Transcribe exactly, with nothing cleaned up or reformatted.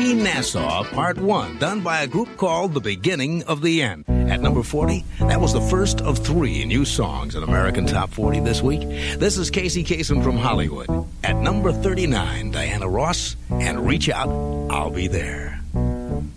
Free Nassau, Part one, done by a group called The Beginning of the End. At number forty, that was the first of three new songs in American Top forty this week. This is Casey Kasem from Hollywood. At number thirty-nine, Diana Ross and Reach Out, I'll Be There.